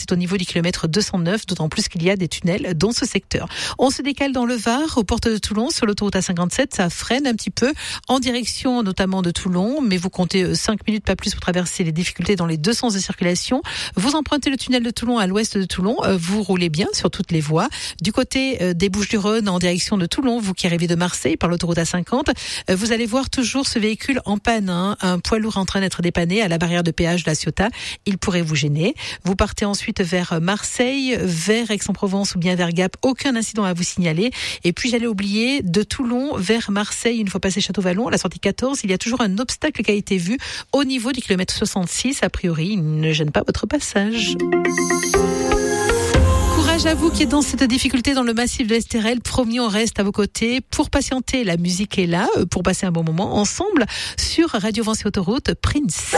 c'est au niveau du kilomètre 209, d'autant plus qu'il y a des tunnels dans ce secteur. On se décale dans le Var, aux portes de Toulon, sur l'autoroute A57, ça freine un petit peu en direction notamment de Toulon, mais vous comptez 5 minutes, pas plus, pour traverser les difficultés dans les deux sens de circulation. Vous empruntez le tunnel de Toulon à l'ouest de Toulon, vous roulez bien sur toutes les voies. Du côté des Bouches-du-Rhône en direction de Toulon, vous qui arrivez de Marseille par l'autoroute A50, vous allez voir toujours ce véhicule en panne, un poids lourd en train d'être dépanné à la barrière de péage de la Ciotat. Il pourrait vous gêner. Vous partez ensuite vers Marseille, vers Aix-en-Provence ou bien vers Gap. Aucun incident à vous signaler. Et puis j'allais oublier, de Toulon vers Marseille, une fois passé Château-Vallon, à la sortie 14, il y a toujours un obstacle qui a été vu au niveau du kilomètre 66. A priori, il ne gêne pas votre passage. Courage à vous qui êtes dans cette difficulté dans le massif de l'Estérel. Promis, on reste à vos côtés pour patienter. La musique est là pour passer un bon moment ensemble sur Radio Vence et Autoroute. Prince.